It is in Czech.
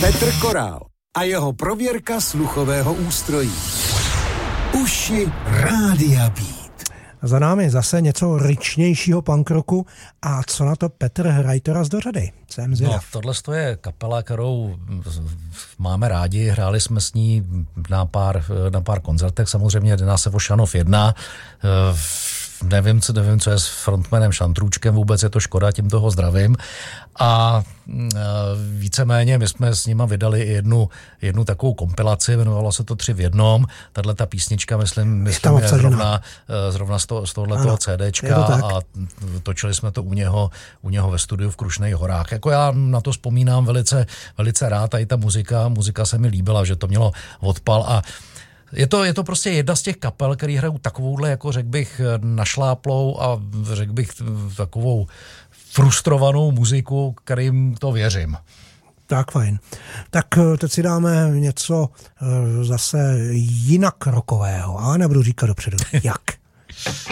Petr Korál a jeho prověrka sluchového ústrojí. Uši Rádia Beat. Za námi zase něco ryčnějšího punkrocku. A co na to Petr Hrajtora z Dořady? No, tohle je kapela, kterou máme rádi, hráli jsme s ní na pár koncertech, samozřejmě jedná se o Šanov 1. Nevím, co je s frontmanem Šantrůčkem, vůbec je to škoda, tím toho zdravím. A víceméně my jsme s nima vydali jednu takovou kompilaci, jmenovalo se to 3 v 1. Tahle ta písnička, myslím je zrovna z tohohletoho CDčka a točili jsme to u něho ve studiu v Krušných horách. Jako já na to vzpomínám velice, velice rád, a i ta muzika se mi líbila, že to mělo odpal a je to prostě jedna z těch kapel, který hrajou takovouhle, jako řekl bych, našláplou a řekl bych takovou frustrovanou muziku, kterým to věřím. Tak fajn. Tak teď si dáme něco zase jinak rockového, ale nebudu říkat dopředu. Jak?